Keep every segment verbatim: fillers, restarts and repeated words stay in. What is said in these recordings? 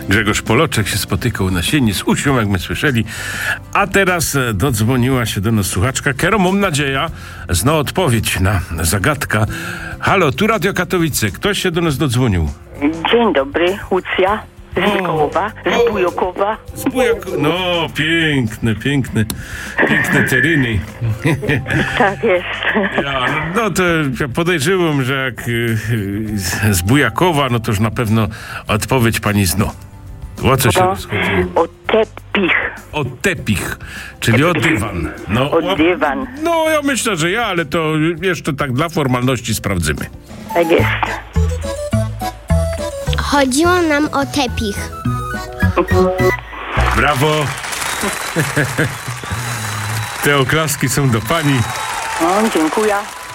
Grzegorz Poloczek się spotykał na sieni z Usią, jak my słyszeli. A teraz dodzwoniła się do nas słuchaczka. Kero, mam nadzieję, zna odpowiedź na zagadkę. Halo, tu Radio Katowice. Ktoś się do nas dodzwonił. Dzień dobry, Łucja. Z Mikołowa, z Bujokowa. Z Bujokowa. No, piękne, piękne, piękne tereny. Tak jest. Ja, no to ja podejrzewam, że jak y, y, z Bujakowa, no to już na pewno odpowiedź pani zno. O co się No, rozchodziło? o tepich. O tepich, czyli o dywan. No, O dywan. No, ja myślę, że ja, ale to jeszcze tak dla formalności sprawdzymy. Tak jest. Chodziło nam o tepich. Brawo! Te oklaski są do pani. No, dziękuję.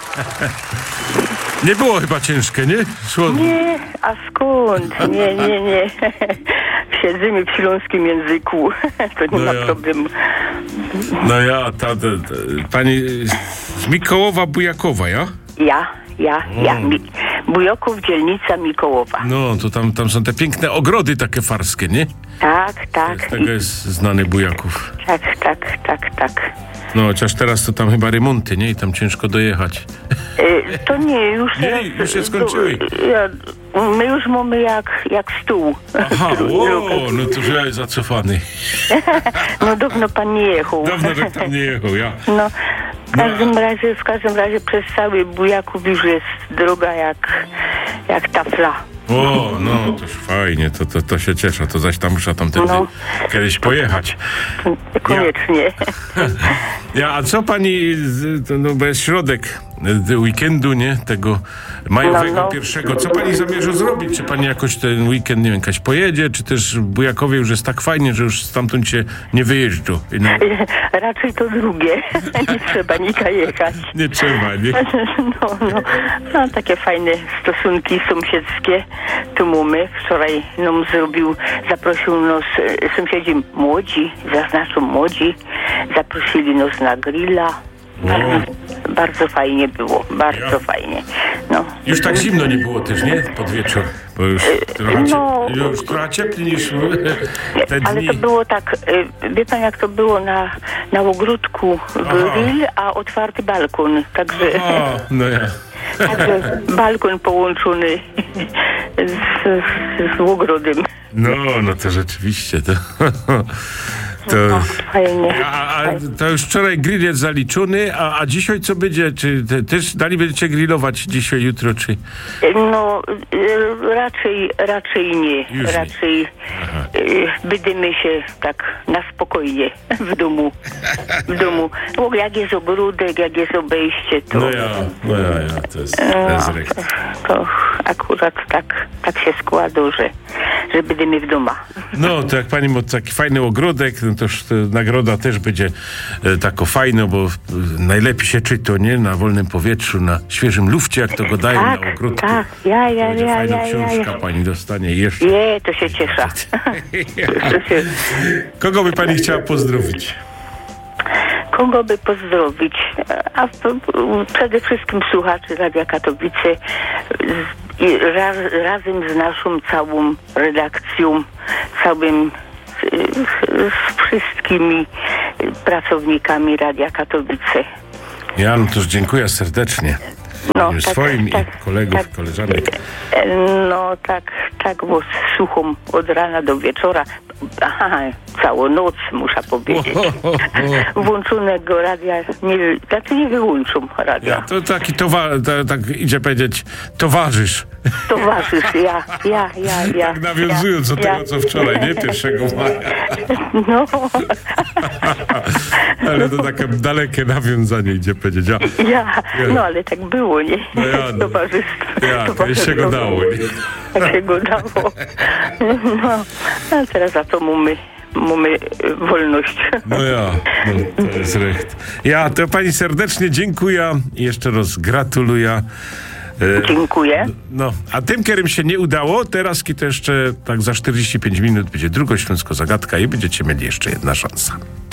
Nie było chyba ciężkie, nie? Szło... Nie, a skąd? Nie, nie, nie. Siedzimy w śląskim języku. To nie No ma ja. problemu. No ja, ta, ta, ta, pani z Mikołowa Bujakowa, ja? Ja, ja, ja. Mi- Bujoków, dzielnica Mikołowa. No, to tam, tam są te piękne ogrody takie farskie, nie? Tak, tak. Z tego jest znany Bujaków. Tak, tak, tak, tak. No, chociaż teraz to tam chyba remonty, nie? I tam ciężko dojechać. Y, to nie, już Nie, teraz... już się skończyły. Ja, my już mamy jak, jak stół. Aha, o, no to że ja jest zacofany. No dawno pan nie jechał. Dawno, że tam nie jechał, ja. No, w każdym razie, w każdym razie przez cały Bujaków już jest droga jak, jak tafla. O, no, to już fajnie, to, to, to się cieszę, to zaś tam muszę tam wtedy No. kiedyś pojechać. Koniecznie. Ja, a co pani, z- to, no bo jest środek y, weekendu, nie? Tego majowego No, no. pierwszego. Co pani zamierza zrobić? Czy pani jakoś ten weekend, nie wiem, jakaś pojedzie? Czy też w Bujakowie już jest tak fajnie, że już stamtąd się nie wyjeżdża? I no, Raczej to drugie. Nie trzeba nika jechać. nie trzeba, nie? No, no, no, takie fajne stosunki sąsiedzkie tu mamy. Wczoraj nam zrobił, zaprosił nas e, sąsiedzi młodzi, zaznaczą młodzi, zaprosili nas na grilla. Bardzo, bardzo fajnie było, bardzo Ja. fajnie. No. Już tak zimno nie było też, nie? Pod wieczór. Bo już trochę, no. cie- już trochę cieplej niż te Ale dni. to było tak, e, wie pan jak to było na, na ogródku grill, a otwarty balkon. Także, O, no ja. także balkon połączony z, z, z ogrodem. No, no to rzeczywiście to. To, No, fajnie. a, a to już wczoraj grill jest zaliczony, a, a dzisiaj co będzie? Czy te, też dalej będziecie grillować dzisiaj, jutro, czy... No, e, raczej, raczej nie. Już nie. raczej e, będziemy się tak na spokojnie w domu. W domu. Bo jak jest ogródek, jak jest obejście, to, No ja, no ja, ja, to jest, to jest recht. to akurat tak, tak się składa, że, że będziemy w domu. No, to jak pani ma taki fajny ogródek, no to już ta nagroda też będzie e, tako fajna, bo e, najlepiej się czyta, nie? Na wolnym powietrzu, na świeżym lufcie, jak to go dają Tak, na ogródku. tak. Ja, ja, To będzie ja, fajna ja, ja, książka ja. pani dostanie i jeszcze. Nie, to się cieszę. To się, Kogo by pani chciała pozdrowić? kogo by pozdrowić? A p- p- przede wszystkim słuchaczy Radia Katowice z, i raz, razem z naszą całą redakcją, całym z, z wszystkimi pracownikami Radia Katowice. Ja, no to już dziękuję serdecznie. No, Już tak, swoim tak, i kolegów, tak. koleżanek. No tak, tak, bo słucham od rana do wieczora. Aha, całą noc muszę powiedzieć. Włączonego radia, nie, znaczy nie wyłączą radia. Ja, to taki towa- ta, tak idzie powiedzieć towarzysz. Towarzysz, ja, ja, ja, ja. Tak nawiązując ja, do tego, ja. co wczoraj, nie? pierwszego maja. No, Ale to takie dalekie nawiązanie idzie powiedzieć. Ja, ja, no ale tak było, nie? No ja, no. Towarzystwo. ja to już się go dało, nie? Tak się go dało. No, a teraz za to mamy, mamy wolność. No ja, no, to jest recht. Ja, to pani serdecznie dziękuję i jeszcze raz gratuluję. E, Dziękuję. No, a tym, którym się nie udało, teraz to jeszcze tak za czterdzieści pięć minut będzie drugośląsko zagadka i będziecie mieli jeszcze jedna szansa.